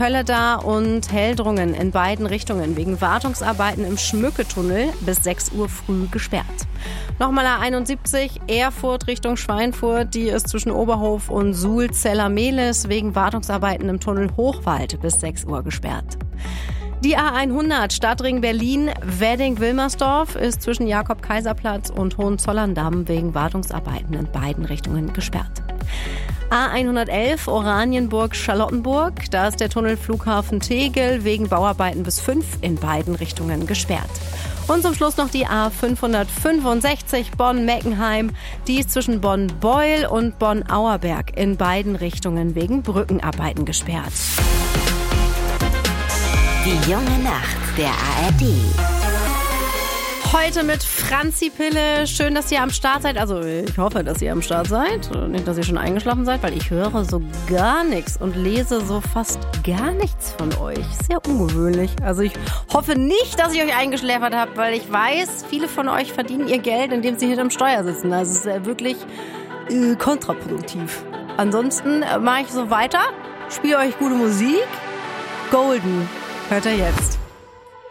Kölleda und Heldrungen in beiden Richtungen wegen Wartungsarbeiten im Schmücketunnel bis 6 Uhr früh gesperrt. Nochmal A71 Erfurt Richtung Schweinfurt, die ist zwischen Oberhof und Suhl-Zellermehlis wegen Wartungsarbeiten im Tunnel Hochwald bis 6 Uhr gesperrt. Die A100 Stadtring Berlin Wedding-Wilmersdorf ist zwischen Jakob-Kaiser-Platz und Hohenzollern-Damm wegen Wartungsarbeiten in beiden Richtungen gesperrt. A111 Oranienburg-Charlottenburg, da ist der Tunnel Flughafen Tegel wegen Bauarbeiten bis 5 in beiden Richtungen gesperrt. Und zum Schluss noch die A565 Bonn-Meckenheim, die ist zwischen Bonn-Beul und Bonn-Auerberg in beiden Richtungen wegen Brückenarbeiten gesperrt. Die junge Nacht der ARD. Heute mit Franzi Pille. Schön, dass ihr am Start seid. Also ich hoffe, dass ihr am Start seid. Nicht, dass ihr schon eingeschlafen seid, weil ich höre so gar nichts und lese so fast gar nichts von euch. Sehr ungewöhnlich. Also ich hoffe nicht, dass ich euch eingeschläfert habe, weil ich weiß, viele von euch verdienen ihr Geld, indem sie hinterm Steuer sitzen. Also es ist wirklich kontraproduktiv. Ansonsten mache ich so weiter. Spiele euch gute Musik. Golden. Hört ihr jetzt.